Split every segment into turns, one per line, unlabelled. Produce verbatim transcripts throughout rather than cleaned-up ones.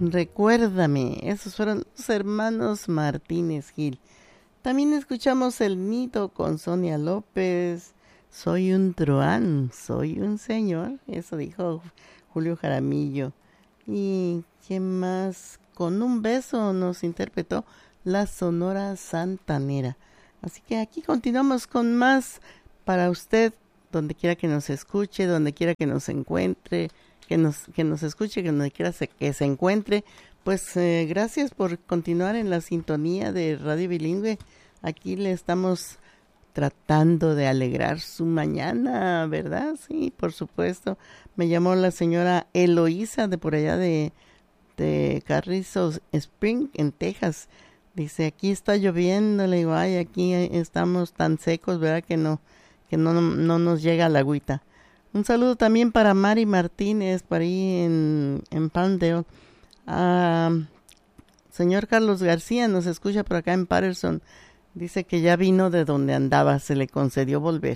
Recuérdame, esos fueron los hermanos Martínez Gil. También escuchamos El Nido con Sonia López. Soy un truán, soy un señor. Eso dijo Julio Jaramillo. ¿Y qué más? Con un beso nos interpretó la Sonora Santanera. Así que aquí continuamos con más para usted, donde quiera que nos escuche, donde quiera que nos encuentre, que nos, que nos escuche, que donde quiera se, que se encuentre. Pues eh, gracias por continuar en la sintonía de Radio Bilingüe. Aquí le estamos tratando de alegrar su mañana, ¿verdad? Sí, por supuesto. Me llamó la señora Eloísa de por allá de, de Carrizo Spring, en Texas. Dice, aquí está lloviendo. Le digo, ay, aquí estamos tan secos, ¿verdad? Que no, que no, no nos llega la agüita. Un saludo también para Mari Martínez, por ahí en, en Palmdale. Ah, señor Carlos García nos escucha por acá en Patterson. Dice que ya vino de donde andaba, se le concedió volver.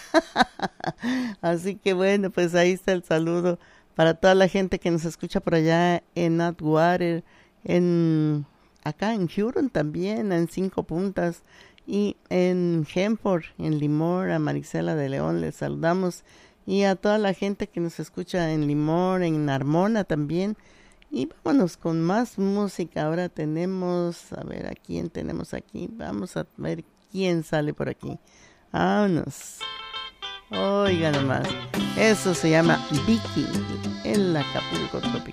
Así que bueno, pues ahí está el saludo para toda la gente que nos escucha por allá en Atwater, en acá en Huron también, en Cinco Puntas, y en Hempford, en Limor, a Marisela de León les saludamos, y a toda la gente que nos escucha en Limor, en Armona también. Y vámonos con más música. Ahora tenemos, a ver, ¿a quién tenemos aquí? Vamos a ver quién sale por aquí. Vámonos. Oiga nomás. Eso se llama Vicky, el Acapulco Tropical.